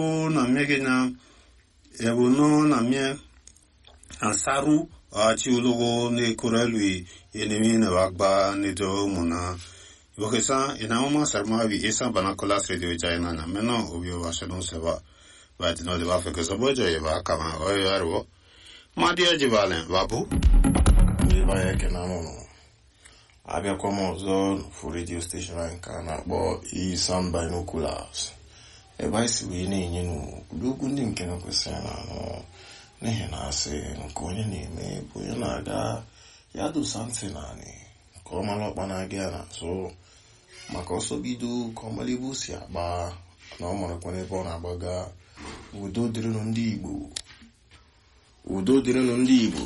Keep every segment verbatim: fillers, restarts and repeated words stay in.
na megena ebono na mie ansaru achi ulogo ne korelui enemi na wagba ne do muna Bokesa ina uma sarma bi esa bana kolas radio jaina na meno obio washanon seba ba tino de ba fe ko sobojo ye ba kama o yarwo ma dia jibalen babu ni ba ye ke na mo abia kwa mo zo for radio station anka na bo I sound binoculars e ba si we na enye no dogu ndi nke na kwesa na no ne na ase nko onye na eme bo ya na aga ya do something na ni ko ma lo pa na aga na so maka ọsọ bido ka ọmalibu si agba na ọ marakwa n'ebe ọ na-agbaga udo dịrịnụ ndị Igbo udo dịrịnụ ndị Igbo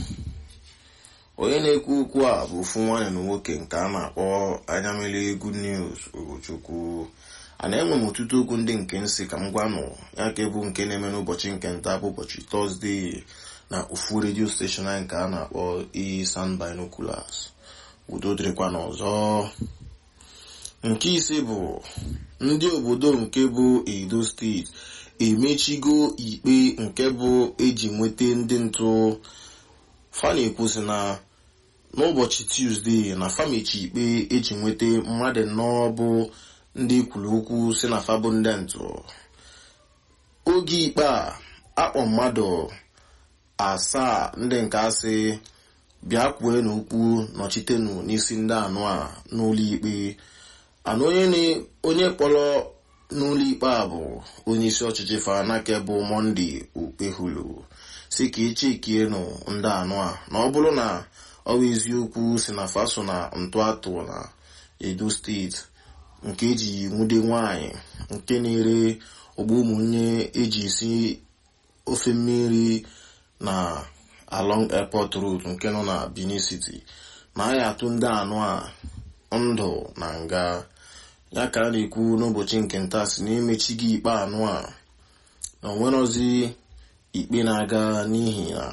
onye na-ekwu okwu a bụ ofu nwaanyị na nwoke nke a na-akpọ anya mmiri Good News Ugochukwu a na-enwe m ọtụtụ okwu ndị nke nsị ka m gwanụ ya ka bụ nke na-eme n'ụbọchị nke nta bụ ụbọchị Tọzdee na ofu redio steshọn anyị nke a na-akpọ I Sound Binoculars udo dịrịkwa n'ọzọ. Nke ise bụ ndị obodo nke bụ Edo steeti emechigo ikpe nke bụ eji nweta ndị ntụ fa na-ekwusi na n'ụbọchị Tuesday na famechi ikpe eji nweta mmadụ nnọọ bụ ndị kwuru okwu si na fa bụ ndị ntụ. Oge ikpe a akpọ mmadụ asaa ndị nke asị bịa kwue n'okwu nọchitenụ n'isi ndị anụ a n'ụlọ ikpe. Ana onye onye kpọrọ n'ụlọ ikpe a bụ onye isi ọchịchị Fanake bụ Monday Okpehulu si ka echekie nụ ndị anụ a na ọ bụrụ na ọ bụ eziokwu si na faso na ntụ atụ na Edo steeti nke eji nwude nwanyị nke na-ere ogbo ụmụnne eji esi ofe mmiri na along airport road nke nọ na Benin City na a ya atụ ndị anụ a ndụ na nga ya ka a na-ekwu n'ụbọchị nke nta si na emechighị ikpe anụ a na onwerozi ikpe na-aga n'ihi na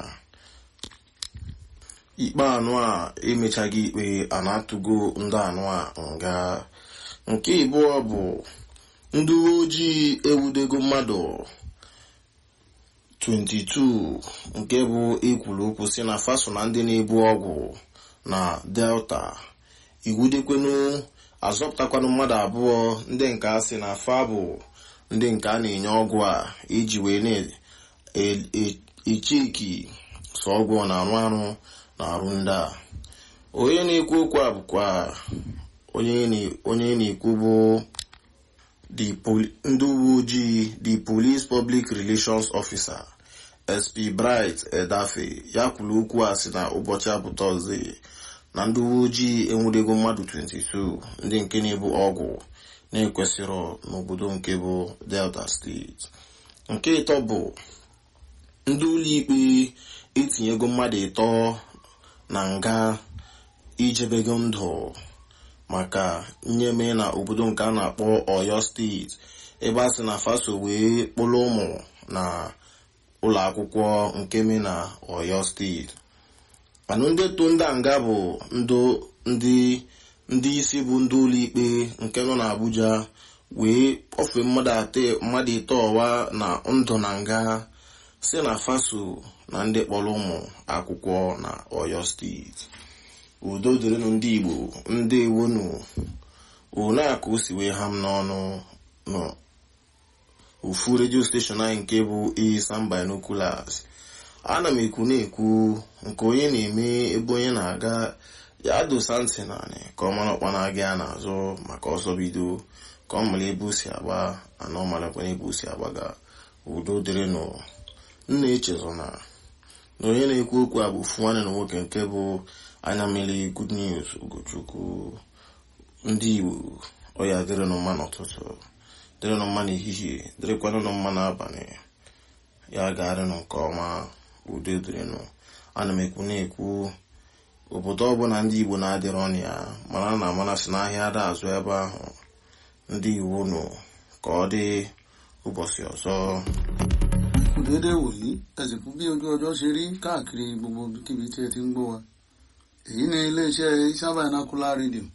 ikpe anụ a emechaghị ikpe a na-atụgo ndị anụ a nga. Nke ịbụọ bụ ndị uwe ojii ewudego mmadụ twenty-two nke bụ ekwuru okwu si na faso na ndị na-ebu ọgwụ na Delta igwudekwenu azọpụtakwanụ mmadụ abụọ ndị nke a sị na fa bụ ndị nke a na-enye ọgwụ a iji wee na-echeki sọ ọgwụ na-arụ arụ na arụ ndị a. Onye na-ekwu okwu a bụkwa onye na-ekwu bụ ndị uwe ojii the police public relations officer S P Bright Edafe ya kwuru okwu a sị na ụbọchị a bụ Tọzdee na ndị uwe ojii enwudego mmadụ twenty-two ndị nke na-ebu ọgwụ na-ekwesịrọ n'obodo nke bụ Delta steeti. Nke ịtọ bụ ndị ụlọikpe etinyego mmadụ ịtọ na nga ijebego ndụ maka nyeme na obodo nke a na-akpọ Oyo steeti ebe a sị na faso wee kpụrụ ụmụ na ụlọ akwụkwọ nke me na Oyo steeti. Anụ ndị to ndị nga bụ ndị ndị isi bụ ndị ụlọikpe nke nọ n'Abuja wee kpọfee mmadụ ịtọ ọwa na ndụ na nga si na faso na ndị kpọrọ ụmụ akwụkwọ na Oyo steeti. Udo dịrịnụ ndị Igbo ndị ewonu one a ka o si wee ha m n'ọnụ nọ ofu redio steshọn anyị nke bụ I Sound Binoculars. Ana m ekwu na-ekwu nke onye na-eme ebe onye na-aga ya dosa ntị naanị ka ọ mara ọkpa na-aga ya n'azụ maka ọsọ bido ka ọ mara ebe o si agba ana ọ marakwana ebe o si agbaga. Udo dịrịnụ. Nna echezọ na na onye na-ekwu okwu a bụ ofu nwanne na nwoke nke bụ anya mmiri Good News Ugochukwu. Ndị Igbo ọ ya dịrịnụ mma n'ụtụtụ dịrịnụ mma n'ehihie dịrịkwanụ mma n'abalị ya ga-arịnụ nke ọma. Udo dịrịnụ. Ana m ekwu na-ekwu obodo ọbụla ndị Igbo na-adịrọ ọnụ ya mara na amana si n'ahịa ada azụ ebe ahụ. Ndị Igbo nụ ka ọ dị ụbọchị ọzọ. Dédé wòyí ẹ̀sìnkú bí ojú ọjọ́ ṣe rí káàkiri gbogbo kíbi tí ẹ ti ń gbọ́ wa. Èyí ni iléeṣẹ́ I Sound Binocular rédíò